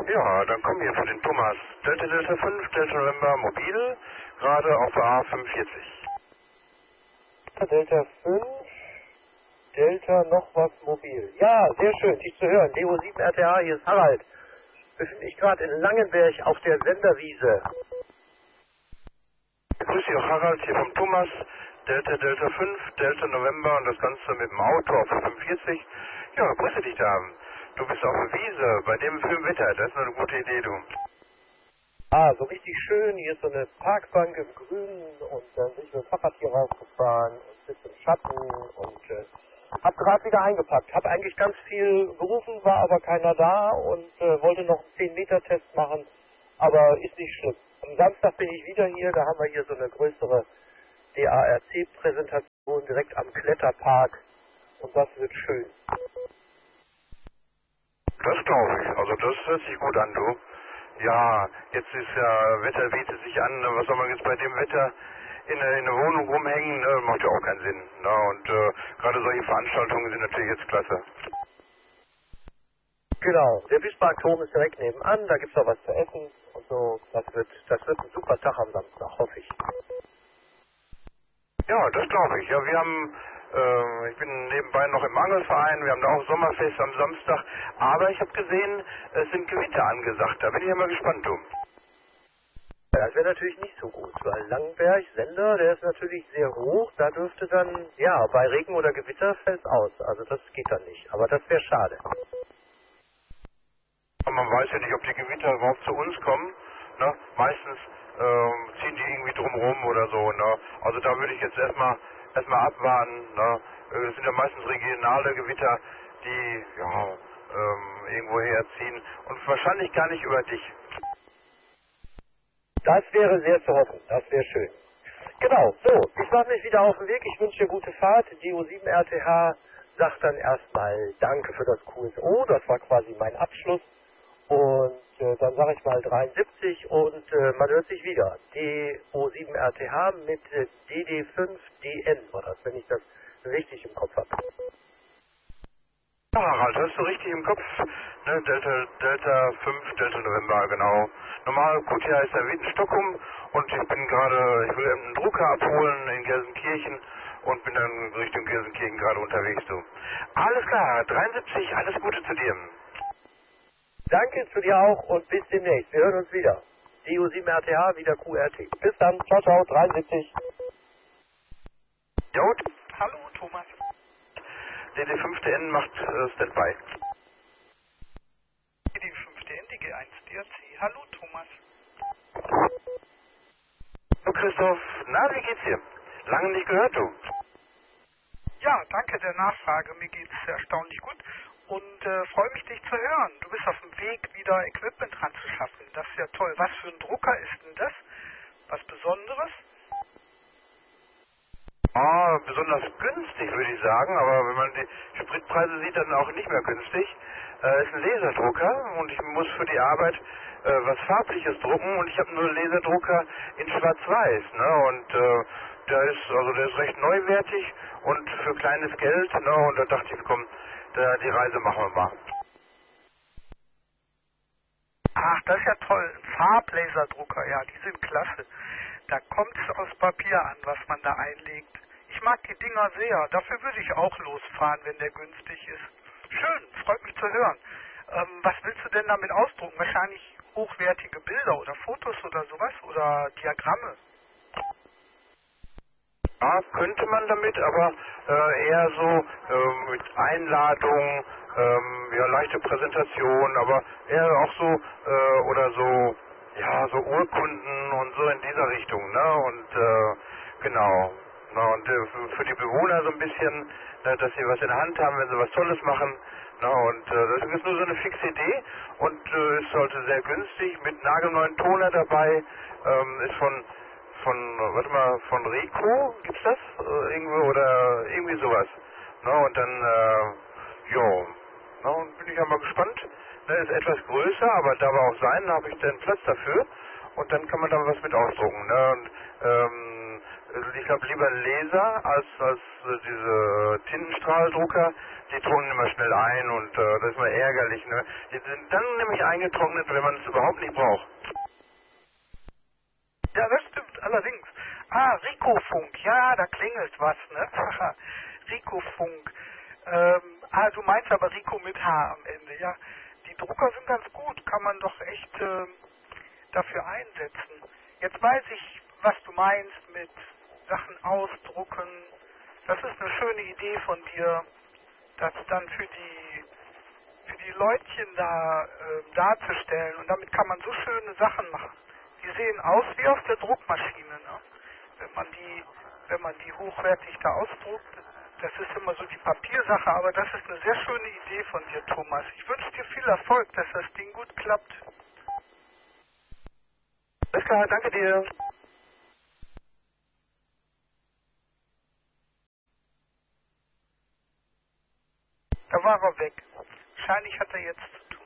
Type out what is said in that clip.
Ja, dann kommen wir für den Thomas. Delta Delta 5, Delta November mobil, gerade auf der A45. Delta 5, Delta noch was mobil. Ja, sehr schön, dich zu hören. DO7 RTA, hier ist Harald. Befinde mich gerade in Langenberg auf der Senderwiese. Grüß dich auch Harald, hier vom Thomas. Delta Delta 5, Delta November und das Ganze mit dem Auto auf der 45. Ja, grüße dich da. Du bist auf der Wiese, bei dem schönen Wetter, das ist eine gute Idee, du. Ah, so richtig schön. Hier ist so eine Parkbank im Grünen und dann bin ich mit dem Fahrrad hier rausgefahren und sitze im Schatten und hab gerade wieder eingepackt. Hab eigentlich ganz viel gerufen, war aber keiner da und wollte noch einen 10-Meter-Test machen, aber ist nicht schlimm. Am Samstag bin ich wieder hier, da haben wir hier so eine größere DARC-Präsentation direkt am Kletterpark und das wird schön. Das glaube ich, also das hört sich gut an, du. Ja, jetzt ist ja, Wetter bietet sich an, ne? Was soll man jetzt bei dem Wetter in der Wohnung rumhängen, ne? Macht ja auch keinen Sinn. Ne? Und gerade solche Veranstaltungen sind natürlich jetzt klasse. Genau, der Bismarckturm ist direkt nebenan, da gibt's auch was zu essen und so. Das wird ein super Tag am Samstag, hoffe ich. Ja, das glaube ich. Ja, wir haben, ich bin nebenbei noch im Angelverein, wir haben da auch Sommerfest am Samstag, aber ich habe gesehen, es sind Gewitter angesagt, da bin ich ja mal gespannt, du. Ja, das wäre natürlich nicht so gut, weil Langenberg, Sender, der ist natürlich sehr hoch, da dürfte dann, ja, bei Regen oder Gewitter fällt's aus, also das geht dann nicht, aber das wäre schade. Man weiß ja nicht, ob die Gewitter überhaupt zu uns kommen, ne? Meistens ziehen die irgendwie drumrum oder so, ne? Also da würde ich jetzt erstmal abwarten, ne? Es sind ja meistens regionale Gewitter, die ja irgendwo herziehen und wahrscheinlich gar nicht über dich. Das wäre sehr zu hoffen, das wäre schön. Genau, so, ich mache mich wieder auf den Weg, ich wünsche dir gute Fahrt, DO7 RTH sagt dann erstmal Danke für das QSO, das war quasi mein Abschluss. Und dann sage ich mal 73 und man hört sich wieder. DO7 RTH mit DD5DN war das, wenn ich das richtig im Kopf habe. Ja, Harald, hast du richtig im Kopf, ne? Delta 5, Delta November, genau. Normal, QTA ist erwähnt in Stockholm und ich will einen Drucker abholen in Gelsenkirchen und bin dann Richtung Gelsenkirchen gerade unterwegs, du. Alles klar, 73, alles Gute zu dir. Danke zu dir auch und bis demnächst. Wir hören uns wieder. DO7 RTH, wieder QRT. Bis dann. Ciao, ciao. 73. Jo, Hallo Thomas. DD5DN macht Standby. Die 5. NDG1 DRC. Hallo Thomas. So Christoph, na, wie geht's dir? Lange nicht gehört, du. Ja, danke der Nachfrage. Mir geht's erstaunlich gut und freue mich, dich zu hören. Du bist auf dem Weg, wieder Equipment ranzuschaffen. Das ist ja toll. Was für ein Drucker ist denn das? Was Besonderes? Ah, besonders günstig, würde ich sagen, aber wenn man die Spritpreise sieht, dann auch nicht mehr günstig. Ist ein Laserdrucker und ich muss für die Arbeit was Farbliches drucken und ich habe nur einen Laserdrucker in Schwarz-Weiß, ne? Und der ist recht neuwertig und für kleines Geld, ne? Und da dachte ich, komm, die Reise machen wir mal. Ach, das ist ja toll. Ein Farblaserdrucker, ja, die sind klasse. Da kommt es aus Papier an, was man da einlegt. Ich mag die Dinger sehr. Dafür würde ich auch losfahren, wenn der günstig ist. Schön, freut mich zu hören. Was willst du denn damit ausdrucken? Wahrscheinlich hochwertige Bilder oder Fotos oder sowas oder Diagramme? Ja, könnte man damit, aber eher so mit Einladung, ja, leichte Präsentation, aber eher auch so, oder so, ja, so Urkunden und so in dieser Richtung, ne? Und genau. Na, und für die Bewohner so ein bisschen, dass sie was in der Hand haben, wenn sie was Tolles machen. Na, und das ist nur so eine fixe Idee und ist sollte sehr günstig, mit nagelneuen Toner dabei, ist von Rico, gibt's das? Irgendwo oder irgendwie sowas. Na, und dann, jo, na, und bin ich ja mal gespannt. Ne, ist etwas größer, aber darf auch sein, da habe ich dann Platz dafür und dann kann man da was mit ausdrucken. Ne? Und ich glaube lieber Laser als diese Tintenstrahldrucker. Die trocknen immer schnell ein und das ist immer ärgerlich. Ne? Die sind dann nämlich eingetrocknet, wenn man es überhaupt nicht braucht. Ja, das stimmt, allerdings. Ah, Rico-Funk, ja, da klingelt was, ne? Rico-Funk. Du meinst aber Rico mit H am Ende, ja. Die Drucker sind ganz gut, kann man doch echt dafür einsetzen. Jetzt weiß ich, was du meinst mit Sachen ausdrucken. Das ist eine schöne Idee von dir, das dann für die Leutchen da darzustellen. Und damit kann man so schöne Sachen machen. Die sehen aus wie auf der Druckmaschine, ne? Wenn man die hochwertig da ausdruckt. Das ist immer so die Papiersache, aber das ist eine sehr schöne Idee von dir, Thomas. Ich wünsche dir viel Erfolg, dass das Ding gut klappt. Alles klar, danke dir. Da war er weg. Wahrscheinlich hat er jetzt zu tun.